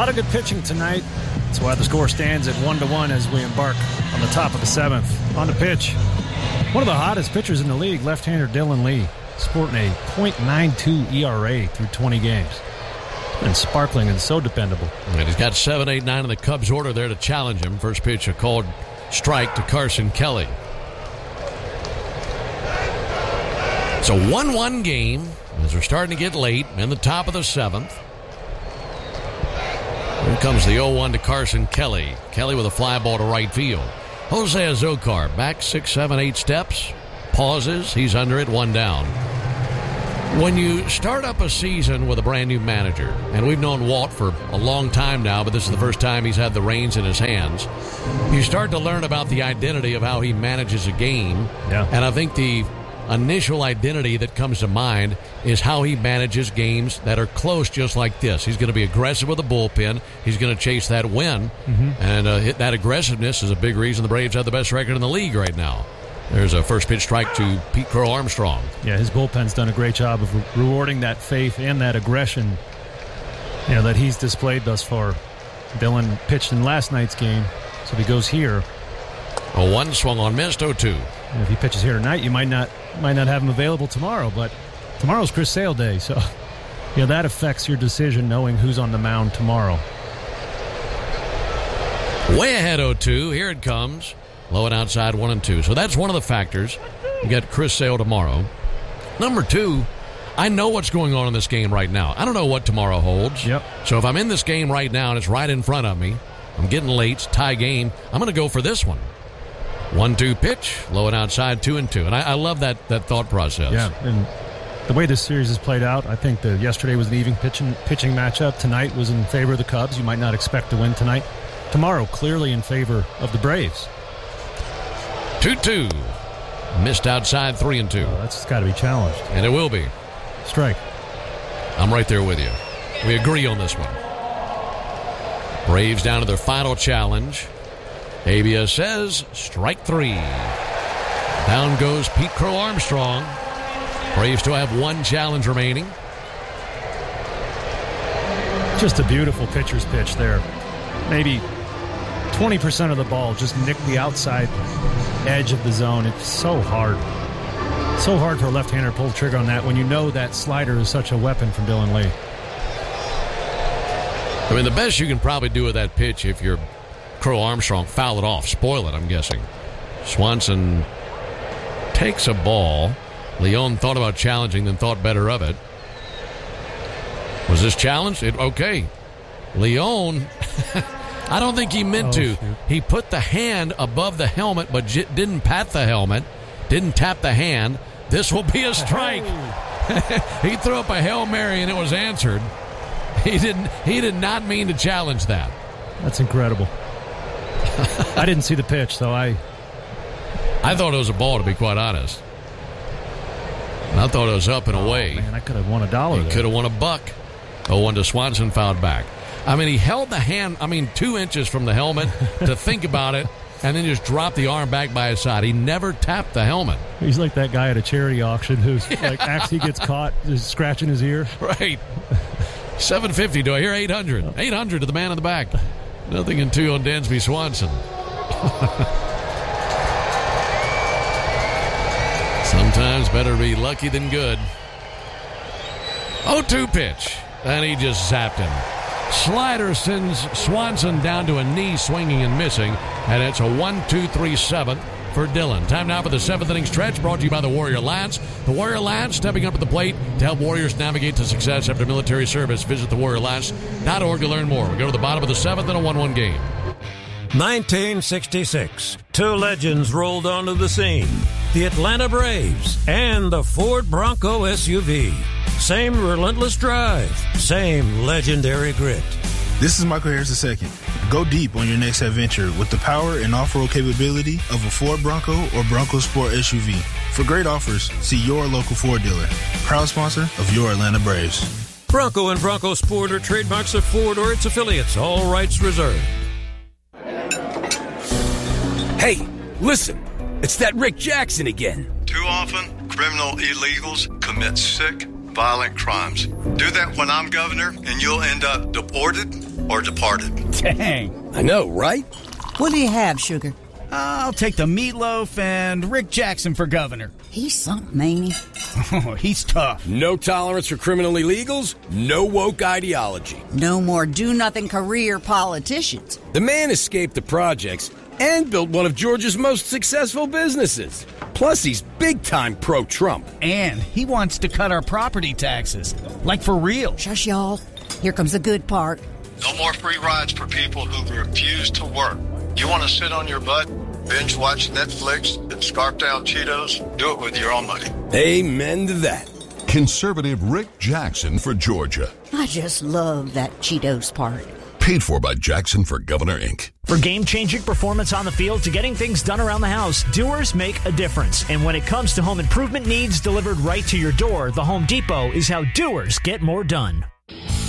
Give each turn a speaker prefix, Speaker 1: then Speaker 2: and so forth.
Speaker 1: lot of good pitching tonight. That's why the score stands at 1-1 as we embark on the top of the 7th. On the pitch, one of the hottest pitchers in the league, left-hander Dylan Lee, sporting a .92 ERA through 20 games. And sparkling and so dependable.
Speaker 2: And he's got 7, 8, 9 in the Cubs order there to challenge him. First pitch, a called strike to Carson Kelly. It's a 1-1 game as we're starting to get late in the top of the 7th. Here comes the 0-1 to Carson Kelly. Kelly with a fly ball to right field. Jose Azocar back 6, 7, 8 steps. Pauses. He's under it, 1 down. When you start up a season with a brand new manager, and we've known Walt for a long time now, but this is the first time he's had the reins in his hands, you start to learn about the identity of how he manages a game.
Speaker 1: Yeah.
Speaker 2: And I think the initial identity that comes to mind is how he manages games that are close just like this. He's going to be aggressive with the bullpen. He's going to chase that win. And that aggressiveness is a big reason the Braves have the best record in the league right now. There's a first pitch strike to Pete Crow Armstrong.
Speaker 1: Yeah, his bullpen's done a great job of rewarding that faith and that aggression, that he's displayed thus far. Dylan pitched in last night's game, so if he goes here.
Speaker 2: A 1 swung on, missed, 0-2.
Speaker 1: And if he pitches here tonight, you might not have him available tomorrow, but tomorrow's Chris Sale day, so that affects your decision knowing who's on the mound tomorrow.
Speaker 2: Way ahead 0-2. Here it comes. Low and outside 1-2. So that's one of the factors. You got Chris Sale tomorrow. Number 2, I know what's going on in this game right now. I don't know what tomorrow holds.
Speaker 1: Yep.
Speaker 2: So if I'm in this game right now and it's right in front of me, I'm getting late, it's tie game, I'm going to go for this one. 1-2 pitch, low and outside 2-2. And I love that thought process.
Speaker 1: Yeah, and the way this series has played out, I think yesterday was an even pitching matchup. Tonight was in favor of the Cubs. You might not expect to win tonight. Tomorrow, clearly in favor of the Braves.
Speaker 2: 2-2. Missed outside 3-2.
Speaker 1: That's got to be challenged.
Speaker 2: And it will be.
Speaker 1: Strike.
Speaker 2: I'm right there with you. We agree on this one. Braves down to their final challenge. ABS says strike 3. Down goes Pete Crow Armstrong. Braves still have 1 challenge remaining.
Speaker 1: Just a beautiful pitcher's pitch there. Maybe 20% of the ball just nicked the outside edge of the zone. It's so hard. So hard for a left-hander to pull the trigger on that when you know that slider is such a weapon from Dylan Lee.
Speaker 2: I mean, the best you can probably do with that pitch if you're Crow Armstrong, foul it off, spoil it, I'm guessing. Swanson takes a ball. Leon thought about challenging, then thought better of it. Was this challenged? Okay. Leon, I don't think he meant to.
Speaker 1: Shoot.
Speaker 2: He put the hand above the helmet, but didn't pat the helmet, didn't tap the hand. This will be a strike. He threw up a Hail Mary, and it was answered. He did not mean to challenge that.
Speaker 1: That's incredible. I didn't see the pitch, so I
Speaker 2: thought it was a ball, to be quite honest. And I thought it was up and away.
Speaker 1: Man, I could have won $1 there.
Speaker 2: He could have won $1. 0-1 to Swanson, fouled back. I mean, he held the hand, 2 inches from the helmet to think about it, and then just dropped the arm back by his side. He never tapped the helmet.
Speaker 1: He's like that guy at a charity auction who's actually gets caught just scratching his ear.
Speaker 2: Right. 750. Do I hear 800? 800 to the man in the back. 0-2 on Dansby Swanson. Sometimes better be lucky than good. 0-2 pitch. And he just zapped him. Slider sends Swanson down to a knee, swinging and missing. And it's a 1-2-3-7 for Dylan. Time now for the 7th inning stretch, brought to you by the Warrior Alliance. The Warrior Alliance stepping up at the plate to help Warriors navigate to success after military service. Visit thewarrioralliance.org to learn more. We go to the bottom of the 7th in a 1-1 game.
Speaker 3: 1966. 2 legends rolled onto the scene. The Atlanta Braves and the Ford Bronco SUV. Same relentless drive. Same legendary grit.
Speaker 4: This is Michael Harris II. Go deep on your next adventure with the power and off-road capability of a Ford Bronco or Bronco Sport SUV. For great offers, see your local Ford dealer. Proud sponsor of your Atlanta Braves.
Speaker 3: Bronco and Bronco Sport are trademarks of Ford or its affiliates. All rights reserved.
Speaker 5: Hey, listen. It's that Rick Jackson again.
Speaker 6: Too often, criminal illegals commit sick, violent crimes. Do that when I'm governor, and you'll end up deported or departed.
Speaker 5: Dang. I know, right?
Speaker 7: What do you have, Sugar?
Speaker 8: I'll take the meatloaf and Rick Jackson for governor.
Speaker 7: He's something, ain't he?
Speaker 8: Oh, he's tough.
Speaker 5: No tolerance for criminal illegals, no woke ideology.
Speaker 7: No more do-nothing career politicians.
Speaker 5: The man escaped the projects and built one of Georgia's most successful businesses. Plus, he's big-time pro-Trump.
Speaker 8: And he wants to cut our property taxes. Like for real.
Speaker 7: Shush, y'all. Here comes the good part.
Speaker 6: No more free rides for people who refuse to work. You want to sit on your butt, binge watch Netflix, and scarf down Cheetos? Do it with your own money.
Speaker 5: Amen to that.
Speaker 9: Conservative Rick Jackson for Georgia.
Speaker 7: I just love that Cheetos part.
Speaker 9: Paid for by Jackson for Governor, Inc.
Speaker 10: For game-changing performance on the field to getting things done around the house, Doers make a difference. And when it comes to home improvement needs delivered right to your door, the Home Depot is how doers get more done.